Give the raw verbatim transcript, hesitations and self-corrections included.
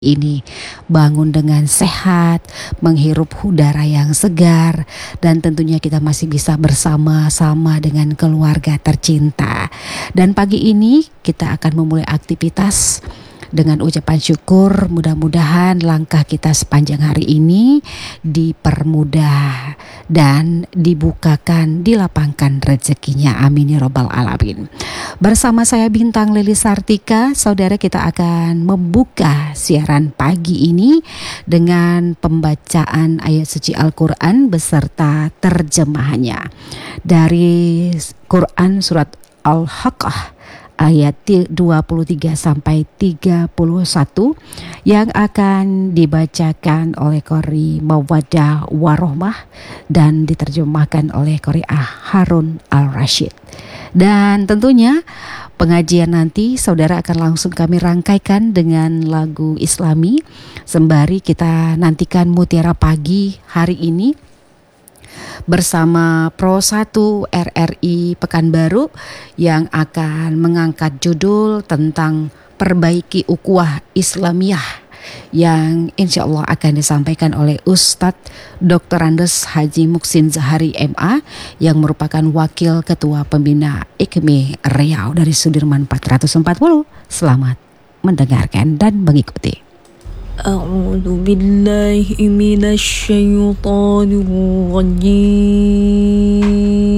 ini, bangun dengan sehat, menghirup udara yang segar, dan tentunya kita masih bisa bersama-sama dengan keluarga tercinta. Dan pagi ini kita akan memulai aktivitas dengan ucapan syukur. Mudah-mudahan langkah kita sepanjang hari ini dipermudah dan dibukakan, dilapangkan rezekinya. Amin ya robbal alamin. Bersama saya Bintang Lili Sartika, saudara, kita akan membuka siaran pagi ini dengan pembacaan ayat suci Al-Quran beserta terjemahannya dari Quran surat Al-Haqqah ayat dua puluh tiga sampai tiga puluh satu yang akan dibacakan oleh Qori Mawaddah Warohmah dan diterjemahkan oleh Qori Harun Al-Rashid. Dan tentunya pengajian nanti saudara akan langsung kami rangkaikan dengan lagu Islami sembari kita nantikan Mutiara Pagi hari ini bersama Pro satu R R I Pekanbaru yang akan mengangkat judul tentang perbaiki ukhuwah Islamiyah yang insya Allah akan disampaikan oleh Ustadz doktor Andes Haji Muksin Zahari M A yang merupakan Wakil Ketua Pembina I K M I Riau dari Sudirman empat ratus empat puluh. Selamat mendengarkan dan mengikuti. أعوذ بالله من الشيطان الرجيم